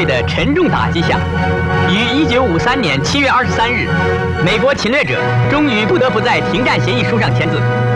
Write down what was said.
队的沉重打击下，于1953年7月23日，美国侵略者终于不得不在停战协议书上签字。